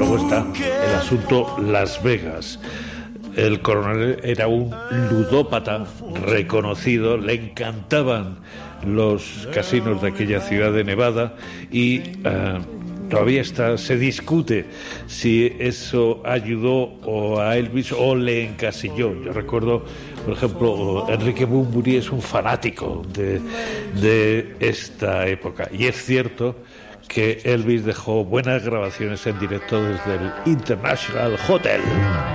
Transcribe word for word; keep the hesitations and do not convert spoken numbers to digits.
Luego está el asunto Las Vegas. El coronel era un ludópata reconocido, le encantaban los casinos de aquella ciudad de Nevada y uh, todavía está, se discute si eso ayudó o a Elvis o le encasilló. Yo recuerdo, por ejemplo, Enrique Bunbury es un fanático de, de esta época, y es cierto que Elvis dejó buenas grabaciones en directo desde el International Hotel.